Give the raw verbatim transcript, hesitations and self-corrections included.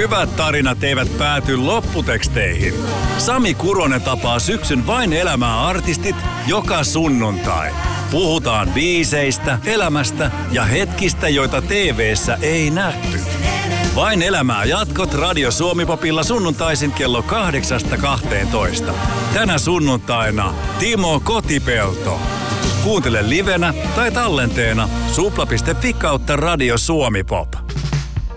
Hyvät tarinat eivät pääty lopputeksteihin. Sami Kuronen tapaa syksyn Vain elämää -artistit joka sunnuntai. Puhutaan biiseistä, elämästä ja hetkistä, joita T V:ssä ei nähty. Vain elämää -jatkot Radio Suomi-popilla sunnuntaisin kello kahdeksasta kahteentoista. Tänä sunnuntaina Timo Kotipelto. Kuuntele livenä tai tallenteena supla piste fi kautta Radio Suomi Pop.